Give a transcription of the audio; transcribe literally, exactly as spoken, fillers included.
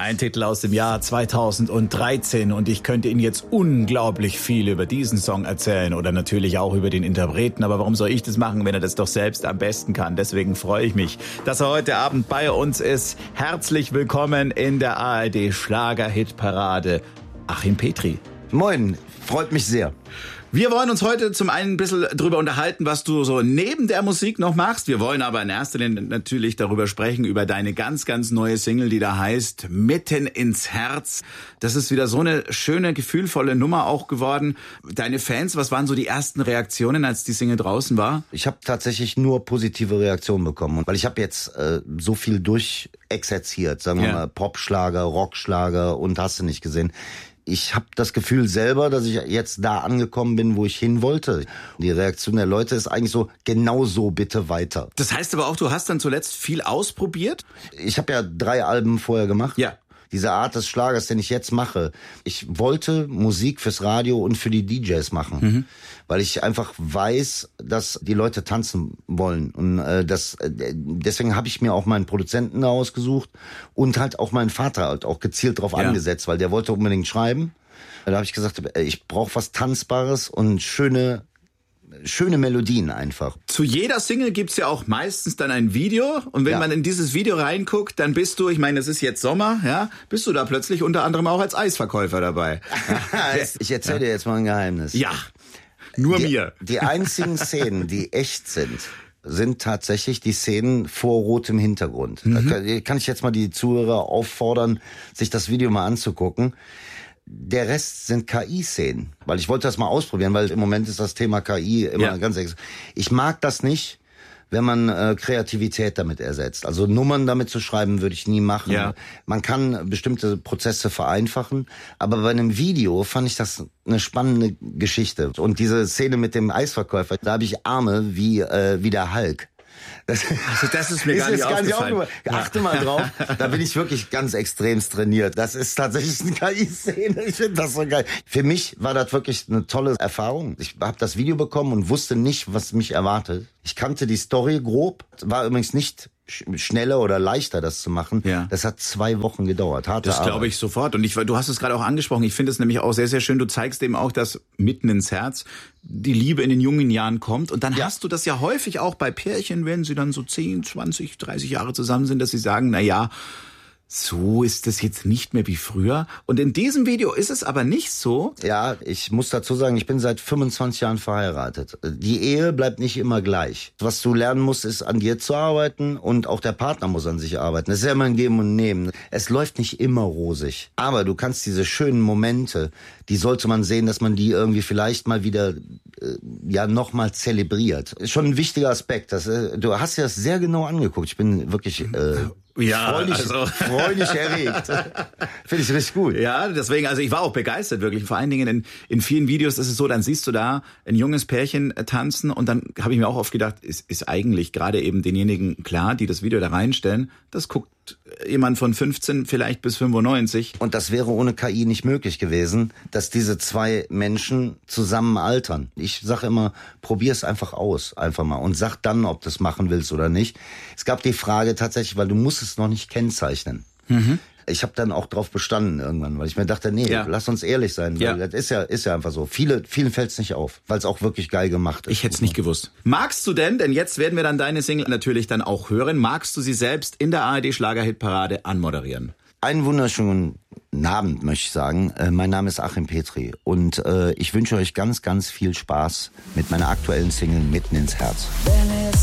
Ein Titel aus dem Jahr zweitausenddreizehn und ich könnte Ihnen jetzt unglaublich viel über diesen Song erzählen oder natürlich auch über den Interpreten, aber warum soll ich das machen, wenn er das doch selbst am besten kann? Deswegen freue ich mich, dass er heute Abend bei uns ist. Herzlich willkommen in der A R D Schlager-Hitparade, Achim Petri. Moin, freut mich sehr. Wir wollen uns heute zum einen ein bisschen darüber unterhalten, was du so neben der Musik noch machst. Wir wollen aber in erster Linie natürlich darüber sprechen, über deine ganz, ganz neue Single, die da heißt Mitten ins Herz. Das ist wieder so eine schöne, gefühlvolle Nummer auch geworden. Deine Fans, was waren so die ersten Reaktionen, als die Single draußen war? Ich habe tatsächlich nur positive Reaktionen bekommen, weil ich habe jetzt äh, so viel durchexerziert, sagen wir ja. mal Popschlager, Rockschlager und hast du nicht gesehen. Ich habe das Gefühl selber, dass ich jetzt da angekommen bin, wo ich hin wollte. Die Reaktion der Leute ist eigentlich so, genau so bitte weiter. Das heißt aber auch, du hast dann zuletzt viel ausprobiert? Ich habe ja drei Alben vorher gemacht. Ja. Diese Art des Schlagers, den ich jetzt mache. Ich wollte Musik fürs Radio und für die D Js machen, mhm. weil ich einfach weiß, dass die Leute tanzen wollen. Und äh, das, äh, deswegen habe ich mir auch meinen Produzenten da ausgesucht und halt auch meinen Vater halt auch gezielt drauf ja. angesetzt, weil der wollte unbedingt schreiben. Da habe ich gesagt, ich brauche was Tanzbares und schöne schöne Melodien einfach. Zu jeder Single gibt's ja auch meistens dann ein Video und wenn ja. man in dieses Video reinguckt, dann bist du, ich meine, es ist jetzt Sommer, ja, bist du da plötzlich unter anderem auch als Eisverkäufer dabei. Ich erzähle dir jetzt mal ein Geheimnis. Ja, nur die, mir. Die einzigen Szenen, die echt sind, sind tatsächlich die Szenen vor rotem Hintergrund. Mhm. Da kann ich jetzt mal die Zuhörer auffordern, sich das Video mal anzugucken. Der Rest sind K I-Szenen, weil ich wollte das mal ausprobieren, weil im Moment ist das Thema K I immer ja. ganz ex. Ich mag das nicht, wenn man äh, Kreativität damit ersetzt. Also Nummern damit zu schreiben, würde ich nie machen. Ja. Man kann bestimmte Prozesse vereinfachen, aber bei einem Video fand ich das eine spannende Geschichte. Und diese Szene mit dem Eisverkäufer, da habe ich Arme wie äh, wie der Hulk. Das, also das ist mir ist gar nicht gar aufgefallen. Nicht ja. Achte mal drauf, da bin ich wirklich ganz extremst trainiert. Das ist tatsächlich eine K I-Szene, ich finde das so geil. Für mich war das wirklich eine tolle Erfahrung. Ich habe das Video bekommen und wusste nicht, was mich erwartet. Ich kannte die Story grob, war übrigens nicht schneller oder leichter, das zu machen. Ja. Das hat zwei Wochen gedauert. Harte das glaube ich sofort. Und ich, du hast es gerade auch angesprochen. Ich finde es nämlich auch sehr, sehr schön. Du zeigst eben auch, dass mitten ins Herz die Liebe in den jungen Jahren kommt. Und dann ja. hast du das ja häufig auch bei Pärchen, wenn sie dann so zehn, zwanzig, dreißig Jahre zusammen sind, dass sie sagen, na ja, so ist es jetzt nicht mehr wie früher. Und in diesem Video ist es aber nicht so. Ja, ich muss dazu sagen, ich bin seit fünfundzwanzig Jahren verheiratet. Die Ehe bleibt nicht immer gleich. Was du lernen musst, ist an dir zu arbeiten und auch der Partner muss an sich arbeiten. Das ist ja immer ein Geben und Nehmen. Es läuft nicht immer rosig. Aber du kannst diese schönen Momente, die sollte man sehen, dass man die irgendwie vielleicht mal wieder äh, ja nochmal zelebriert. Ist schon ein wichtiger Aspekt. Das, äh, du hast dir das sehr genau angeguckt. Ich bin wirklich... Äh, Ja, freudig, also freudig erregt. Finde ich richtig gut. Ja, deswegen, also ich war auch begeistert wirklich. Vor allen Dingen in, in vielen Videos ist es so, dann siehst du da ein junges Pärchen tanzen und dann habe ich mir auch oft gedacht, ist, ist eigentlich gerade eben denjenigen klar, die das Video da reinstellen, das guckt jemand von fünfzehn vielleicht bis fünfundneunzig. Und das wäre ohne K I nicht möglich gewesen, dass diese zwei Menschen zusammen altern. Ich sage immer, probier's einfach aus, einfach mal und sag dann, ob du es machen willst oder nicht. Es gab die Frage tatsächlich, weil du musst es noch nicht kennzeichnen. Mhm. Ich habe dann auch drauf bestanden irgendwann, weil ich mir dachte, nee, ja. lass uns ehrlich sein. Ja. Weil das ist ja, ist ja einfach so. Viele, vielen fällt's nicht auf, weil es auch wirklich geil gemacht ist. Ich hätte es nicht gewusst. Magst du denn, denn jetzt werden wir dann deine Single natürlich dann auch hören, magst du sie selbst in der A R D Schlager-Hitparade anmoderieren? Einen wunderschönen Abend, möchte ich sagen. Äh, mein Name ist Achim Petri und äh, ich wünsche euch ganz, ganz viel Spaß mit meiner aktuellen Single Mitten ins Herz.